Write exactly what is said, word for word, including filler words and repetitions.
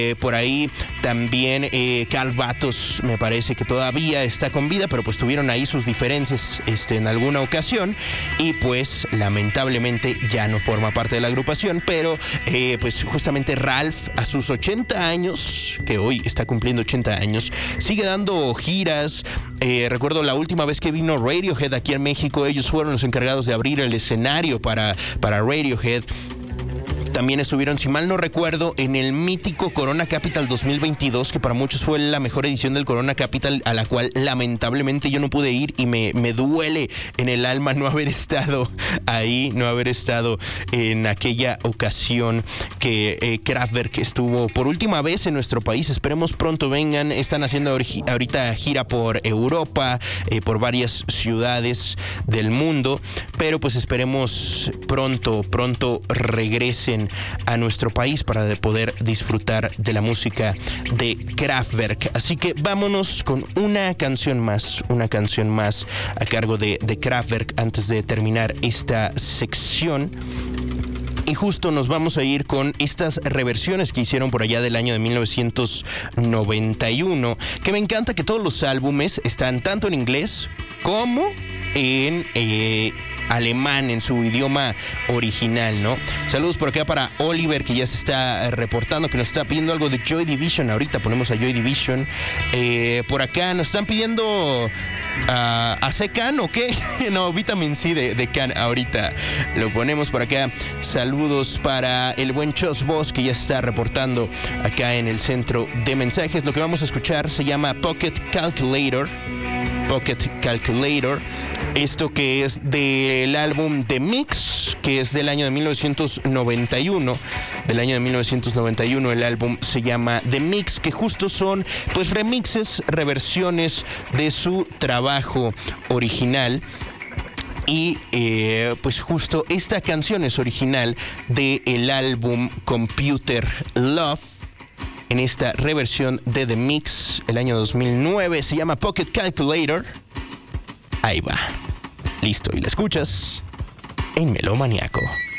Eh, por ahí también eh, Karl Batos me parece que todavía está con vida, pero pues tuvieron ahí sus diferencias este, en alguna ocasión y pues lamentablemente ya no forma parte de la agrupación, pero eh, pues justamente Ralph a sus ochenta años, que hoy está cumpliendo ochenta años, sigue dando giras. Eh, recuerdo la última vez que vino Radiohead aquí en México, ellos fueron los encargados de abrir el escenario para, para Radiohead. También estuvieron, si mal no recuerdo, en el mítico Corona Capital dos mil veintidós, que para muchos fue la mejor edición del Corona Capital, a la cual lamentablemente yo no pude ir y me, me duele en el alma no haber estado ahí, no haber estado en aquella ocasión que eh, Kraftwerk estuvo por última vez en nuestro país. Esperemos pronto vengan. Están haciendo ahorita gira por Europa, eh, por varias ciudades del mundo, pero pues esperemos pronto, pronto regresen a nuestro país para poder disfrutar de la música de Kraftwerk. Así que vámonos con una canción más, una canción más a cargo de, de Kraftwerk antes de terminar esta sección. Y justo nos vamos a ir con estas reversiones que hicieron por allá del año de mil novecientos noventa y uno, que me encanta que todos los álbumes están tanto en inglés como en eh, alemán, en su idioma original, ¿no? Saludos por acá para Oliver, que ya se está reportando, que nos está pidiendo algo de Joy Division. Ahorita ponemos a Joy Division. Eh, por acá nos están pidiendo Uh, ¿a C-Can o qué? No, Vitamin C de, de Can. Ahorita lo ponemos por acá. Saludos para el buen Chos Boss, que ya está reportando acá en el centro de mensajes. Lo que vamos a escuchar se llama Pocket Calculator. Pocket Calculator. Esto que es del álbum The Mix, que es del año de mil novecientos noventa y uno. Del año de mil novecientos noventa y uno el álbum se llama The Mix, que justo son pues remixes, reversiones de su trabajo original. Y eh, pues justo esta canción es original del álbum Computer Love. En esta reversión de The Mix, el año dos mil nueve, se llama Pocket Calculator. Ahí va. Listo, y la escuchas en Melómaniaco.